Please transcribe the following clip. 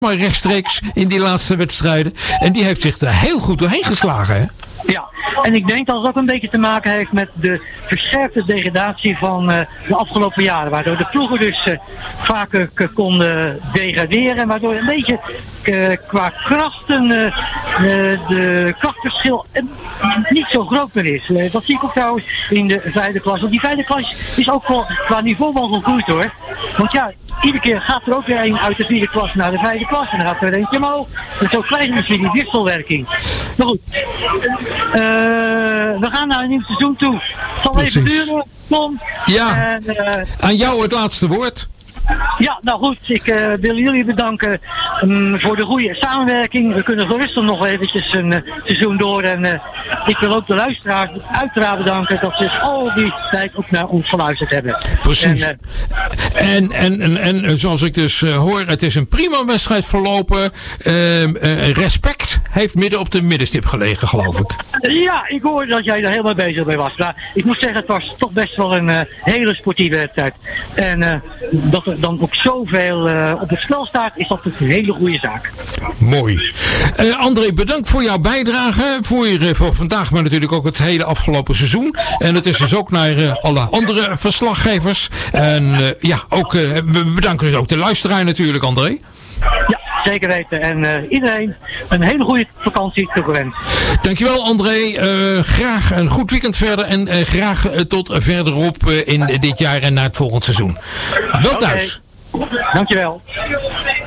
maar rechtstreeks in die laatste wedstrijden. En die heeft zich er heel goed doorheen geslagen, hè? Ja, en ik denk dat het ook een beetje te maken heeft met de verscherpte degradatie van de afgelopen jaren. Waardoor de ploegen dus vaker konden degraderen. Waardoor een beetje qua krachten de krachtverschil niet zo groot meer is. Dat zie ik ook trouwens in de vijfde klas. Want die vijfde klas is ook wel qua niveau wel gegroeid hoor. Want ja, iedere keer gaat er ook weer een uit de vierde klas naar de vijfde klas. En dan gaat er weer eentje omhoog. En zo krijg je misschien die wisselwerking. Maar goed, we gaan naar een nieuw seizoen toe. Het zal even duren, Tom. Ja, en, aan jou het laatste woord. Ja, nou goed, ik wil jullie bedanken voor de goede samenwerking. We kunnen gerust nog eventjes een seizoen door. En ik wil ook de luisteraars uiteraard bedanken dat ze al die tijd ook naar ons geluisterd hebben. Precies. En zoals ik dus hoor, het is een prima wedstrijd verlopen. Respect heeft midden op de middenstip gelegen, geloof ik. Ja, ik hoorde dat jij er helemaal bezig mee was. Maar ik moet zeggen, het was toch best wel een hele sportieve wedstrijd. En dat er dan ook zoveel op het spel staat, is dat een hele goede zaak. Mooi. André, bedankt voor jouw bijdrage. Voor vandaag, maar natuurlijk ook het hele afgelopen seizoen. En het is dus ook naar alle andere verslaggevers. En ook, we bedanken dus ook de luisteraar natuurlijk, André. Ja, zeker weten. En iedereen een hele goede vakantie toegewenst. Dankjewel André. Graag een goed weekend verder. En graag tot verderop in dit jaar en naar het volgende seizoen. Wel thuis. Dankjewel.